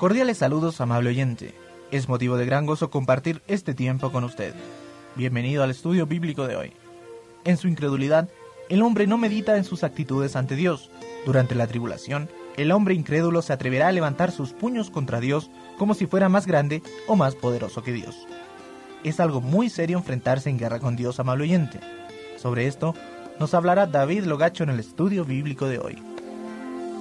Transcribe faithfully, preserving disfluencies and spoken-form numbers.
Cordiales saludos, amable oyente. Es motivo de gran gozo compartir este tiempo con usted. Bienvenido al estudio bíblico de hoy. En su incredulidad, el hombre no medita en sus actitudes ante Dios. Durante la tribulación, el hombre incrédulo se atreverá a levantar sus puños contra Dios como si fuera más grande o más poderoso que Dios. Es algo muy serio enfrentarse en guerra con Dios, amable oyente. Sobre esto nos hablará David Logacho en el estudio bíblico de hoy.